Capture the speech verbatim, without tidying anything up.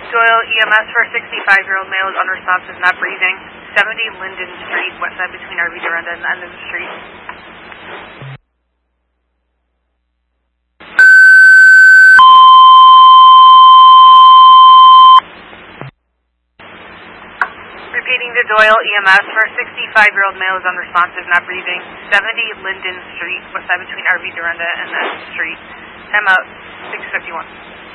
Doyle, E M S for a sixty-five-year-old male is unresponsive, not breathing. seventy Linden Street, west side between R V Dorinda and the end of the street. Repeating to Doyle, E M S for a sixty-five-year-old male is unresponsive, not breathing. seventy Linden Street, west side between R V Dorinda and the end of the street. Time out, six fifty-one.